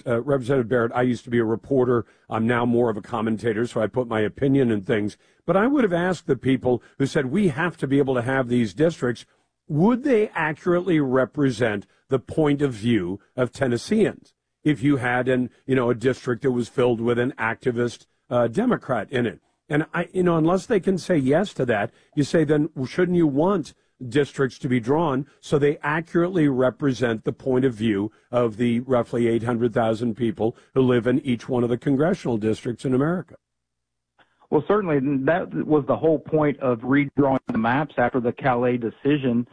Representative Barrett, I used to be a reporter. I'm now more of a commentator, so I put my opinion in things. But I would have asked the people who said we have to be able to have these districts, would they accurately represent the point of view of Tennesseans? If you had a district that was filled with an activist Democrat in it. And unless they can say yes to that, you say, then shouldn't you want districts to be drawn so they accurately represent the point of view of the roughly 800,000 people who live in each one of the congressional districts in America? Well, certainly that was the whole point of redrawing the maps after the Calais decision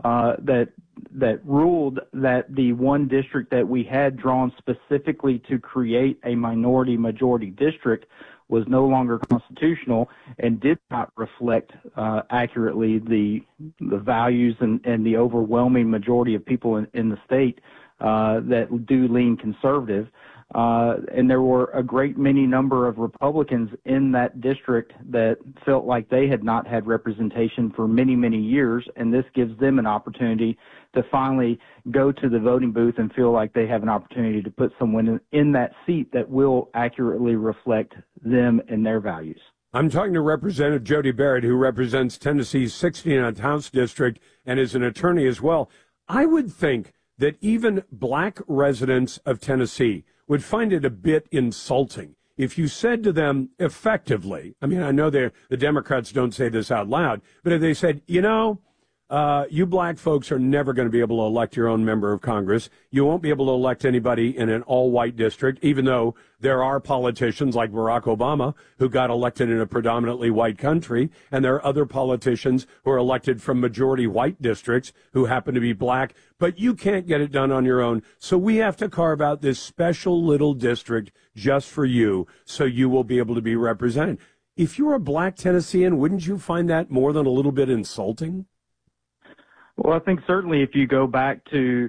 that ruled that the one district that we had drawn specifically to create a minority-majority district was no longer constitutional and did not reflect accurately the values and the overwhelming majority of people in the state that do lean conservative. And there were a great many number of Republicans in that district that felt like they had not had representation for many, many years, and this gives them an opportunity to finally go to the voting booth and feel like they have an opportunity to put someone in that seat that will accurately reflect them and their values. I'm talking to Representative Jody Barrett, who represents Tennessee's 69th House District and is an attorney as well. I would think that even black residents of Tennessee would find it a bit insulting if you said to them effectively, I mean, I know the Democrats don't say this out loud, but if they said, you black folks are never going to be able to elect your own member of Congress. You won't be able to elect anybody in an all-white district, even though there are politicians like Barack Obama who got elected in a predominantly white country, and there are other politicians who are elected from majority white districts who happen to be black, but you can't get it done on your own. So we have to carve out this special little district just for you so you will be able to be represented. If you're a black Tennessean, wouldn't you find that more than a little bit insulting? Well, I think certainly if you go back to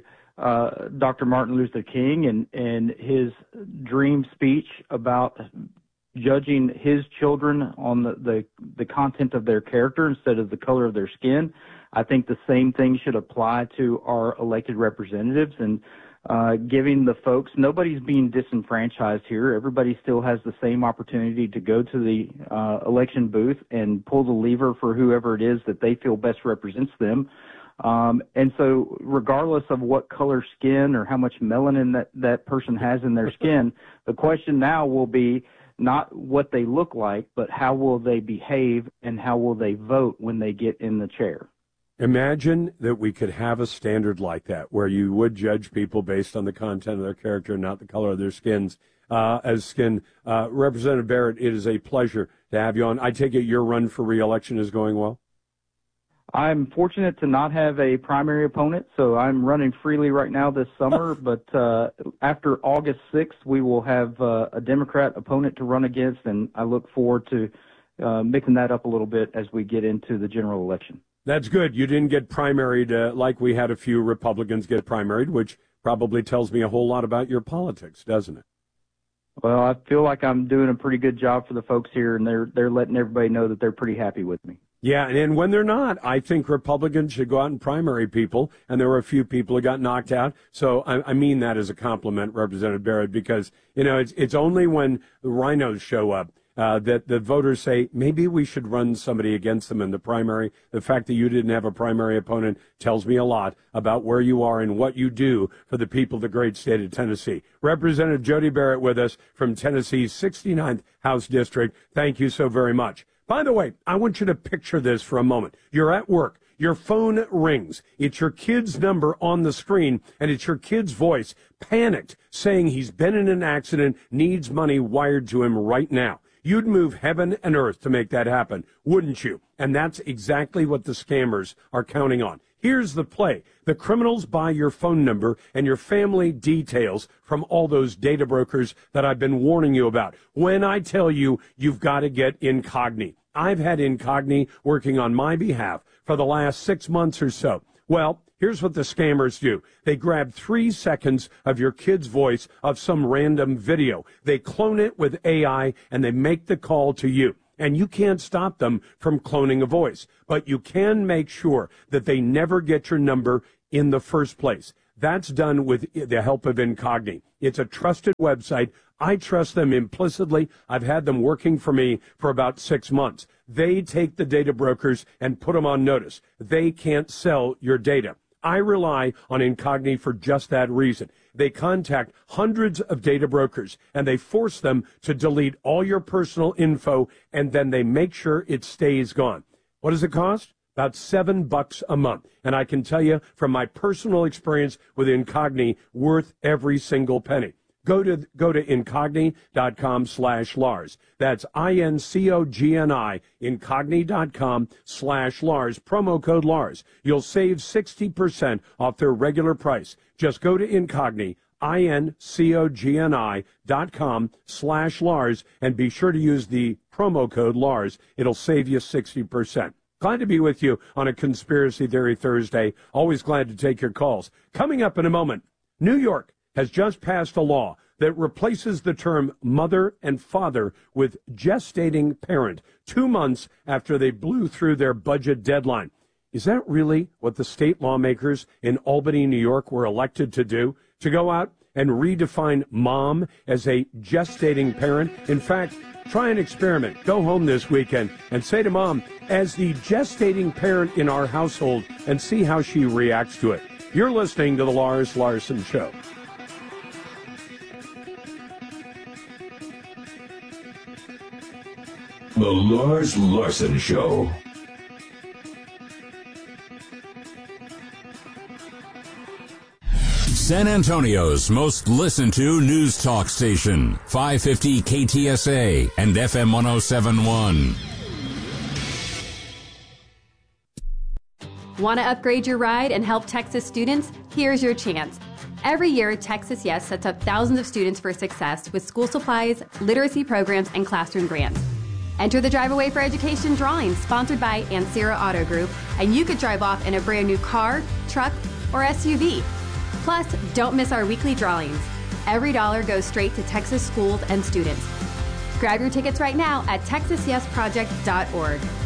Dr. Martin Luther King and his dream speech about judging his children on the content of their character instead of the color of their skin, I think the same thing should apply to our elected representatives and giving the folks, nobody's being disenfranchised here. Everybody still has the same opportunity to go to the election booth and pull the lever for whoever it is that they feel best represents them. And so regardless of what color skin or how much melanin that person has in their skin, the question now will be not what they look like, but how will they behave and how will they vote when they get in the chair. Imagine that we could have a standard like that where you would judge people based on the content of their character and not the color of their skins. Representative Barrett, it is a pleasure to have you on. I take it your run for re-election is going well? I'm fortunate to not have a primary opponent, so I'm running freely right now this summer. But after August 6th, we will have a Democrat opponent to run against, and I look forward to mixing that up a little bit as we get into the general election. That's good. You didn't get primaried like we had a few Republicans get primaried, which probably tells me a whole lot about your politics, doesn't it? Well, I feel like I'm doing a pretty good job for the folks here, and they're letting everybody know that they're pretty happy with me. Yeah, and when they're not, I think Republicans should go out and primary people, and there were a few people who got knocked out. So I mean that as a compliment, Representative Barrett, because, it's only when the rhinos show up that the voters say, maybe we should run somebody against them in the primary. The fact that you didn't have a primary opponent tells me a lot about where you are and what you do for the people of the great state of Tennessee. Representative Jody Barrett with us from Tennessee's 69th House District. Thank you so very much. By the way, I want you to picture this for a moment. You're at work. Your phone rings. It's your kid's number on the screen, and it's your kid's voice, panicked, saying he's been in an accident, needs money wired to him right now. You'd move heaven and earth to make that happen, wouldn't you? And that's exactly what the scammers are counting on. Here's the play. The criminals buy your phone number and your family details from all those data brokers that I've been warning you about. When I tell you, you've got to get Incogni. I've had Incogni working on my behalf for the last 6 months or so. Well, here's what the scammers do. They grab 3 seconds of your kid's voice of some random video. They clone it with AI, and they make the call to you. And you can't stop them from cloning a voice, but you can make sure that they never get your number in the first place. That's done with the help of Incogni. It's a trusted website. I trust them implicitly. I've had them working for me for about 6 months. They take the data brokers and put them on notice. They can't sell your data. I rely on Incogni for just that reason. They contact hundreds of data brokers, and they force them to delete all your personal info, and then they make sure it stays gone. What does it cost? About $7 a month. And I can tell you from my personal experience with Incogni, worth every single penny. Go to incogni.com/Lars. That's INCOGNI, incogni.com/Lars, promo code Lars. You'll save 60% off their regular price. Just go to Incogni, incogni.com/Lars, and be sure to use the promo code Lars. It'll save you 60%. Glad to be with you on a Conspiracy Theory Thursday. Always glad to take your calls. Coming up in a moment, New York has just passed a law that replaces the term mother and father with gestating parent 2 months after they blew through their budget deadline. Is that really what the state lawmakers in Albany, New York were elected to do? To go out and redefine mom as a gestating parent? In fact, try an experiment. Go home this weekend and say to mom, as the gestating parent in our household, and see how she reacts to it. You're listening to The Lars Larson Show. The Lars Larson Show. San Antonio's most listened to news talk station, 550 KTSA and FM 107.1. Want to upgrade your ride and help Texas students? Here's your chance. Every year, Texas Yes sets up thousands of students for success with school supplies, literacy programs, and classroom grants. Enter the Drive Away for Education drawing sponsored by Ancira Auto Group, and you could drive off in a brand new car, truck, or SUV. Plus, don't miss our weekly drawings. Every dollar goes straight to Texas schools and students. Grab your tickets right now at TexasYesProject.org.